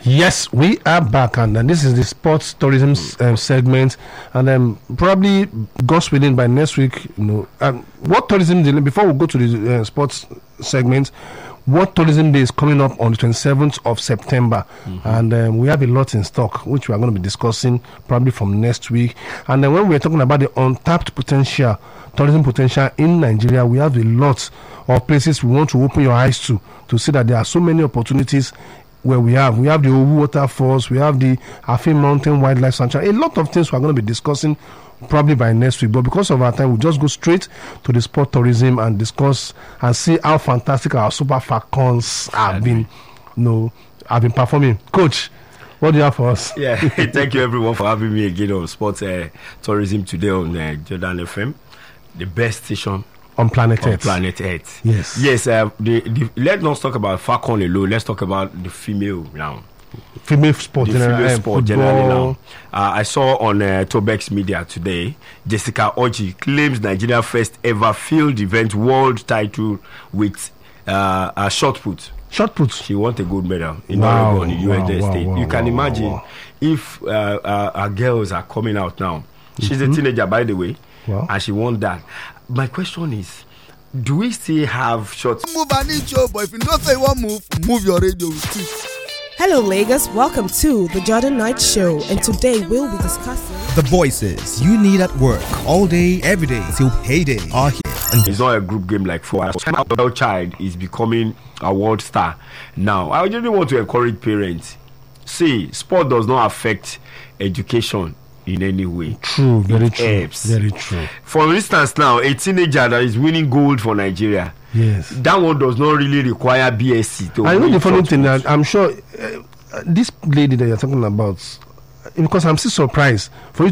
Yes, we are back, and this is the sports tourism segment, and probably, God's willing, by next week, what tourism day, before we go to the sports segment, what tourism day is coming up on the 27th of September, and we have a lot in stock, which we are going to be discussing probably from next week. And then when we're talking about the untapped potential, tourism potential in Nigeria, we have a lot of places we want to open your eyes to see that there are so many opportunities where we have the Owu Waterfalls, we have the Afin Mountain Wildlife Sanctuary, a lot of things we're going to be discussing probably by next week. But because of our time, we'll just go straight to the sport tourism and discuss and see how fantastic our Super Falcons have been performing. Coach, what do you have for us? Yeah, thank you everyone for having me again on sports tourism today on Jordan FM, the best station on planet Earth. Yes. Let's not talk about Falcon alone. Let's talk about the female now. Female sport generally now. I saw on Tobex Media today, Jessica Oji claims Nigeria first ever field event world title with a shot put. Shot put. She won a gold medal in Oregon, in USA State. You can imagine if our girls are coming out now. She's a teenager, by the way, and she won that. My question is, do we still have shots? Move an inch, but if you don't say you want move your radio with it. Hello, Lagos. Welcome to the Jordan Knight Show, and today we'll be discussing the voices you need at work all day, every day till payday are here. It's not a group game like football. Our child is becoming a world star now. I just want to encourage parents. See, sport does not affect education in any way. True, very true. Helps. Very true. For instance, now a teenager that is winning gold for Nigeria. Yes. That one does not really require BSc to. I know the funny thing that I'm sure this lady that you're talking about, because I'm still surprised for you